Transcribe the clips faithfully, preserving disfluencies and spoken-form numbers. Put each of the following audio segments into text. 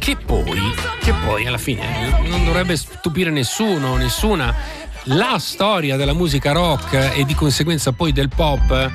che poi, che poi alla fine non dovrebbe stupire nessuno, nessuna. La storia della musica rock e di conseguenza poi del pop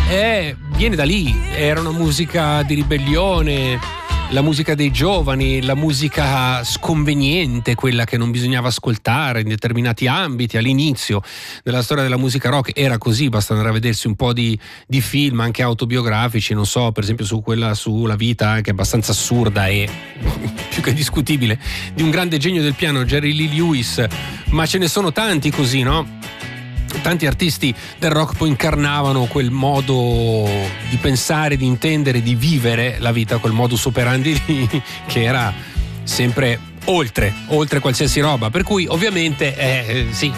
è, viene da lì. Era una musica di ribellione, la musica dei giovani, la musica sconveniente, quella che non bisognava ascoltare in determinati ambiti. All'inizio della storia della musica rock era così, basta andare a vedersi un po' di, di film anche autobiografici, non so, per esempio su quella sulla vita anche abbastanza assurda e più che discutibile di un grande genio del piano, Jerry Lee Lewis, ma ce ne sono tanti così, no? Tanti artisti del rock poi incarnavano quel modo di pensare, di intendere, di vivere la vita, quel modus operandi di, che era sempre oltre, oltre qualsiasi roba. Per cui ovviamente eh, sì,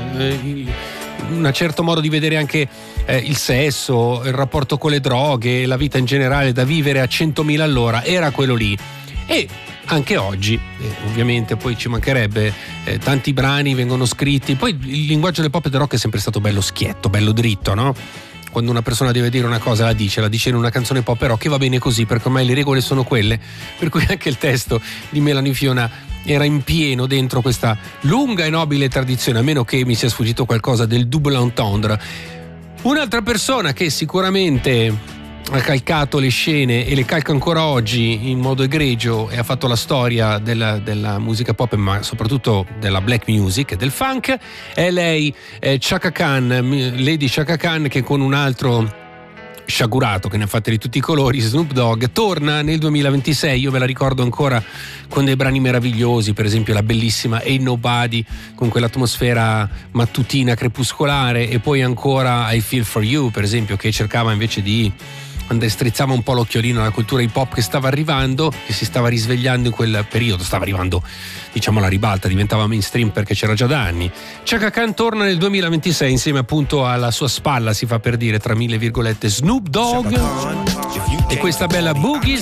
eh, un certo modo di vedere anche eh, il sesso, il rapporto con le droghe, la vita in generale da vivere a centomila all'ora era quello lì. E anche oggi, eh, ovviamente poi ci mancherebbe, eh, tanti brani vengono scritti, poi il linguaggio del pop e del rock è sempre stato bello schietto, bello dritto, no? Quando una persona deve dire una cosa la dice, la dice in una canzone pop e rock, che va bene così perché ormai le regole sono quelle, per cui anche il testo di Melanie Fiona era in pieno dentro questa lunga e nobile tradizione, a meno che mi sia sfuggito qualcosa del double entendre. Un'altra persona che sicuramente ha calcato le scene e le calca ancora oggi in modo egregio e ha fatto la storia della, della musica pop, ma soprattutto della black music e del funk, è lei, è Chaka Khan, Lady Chaka Khan, che con un altro sciagurato che ne ha fatte di tutti i colori, Snoop Dogg, torna nel duemilaventisei. Io ve la ricordo ancora con dei brani meravigliosi, per esempio la bellissima Ain't Nobody, con quell'atmosfera mattutina crepuscolare, e poi ancora I Feel For You, per esempio, che cercava invece di strizzava un po' l'occhiolino alla cultura hip hop che stava arrivando, che si stava risvegliando in quel periodo, stava arrivando diciamo alla ribalta, diventava mainstream perché c'era già da anni. Chaka Khan torna nel duemilaventisei insieme appunto alla sua spalla, si fa per dire tra mille virgolette, Snoop Dogg, e questa bella Boogie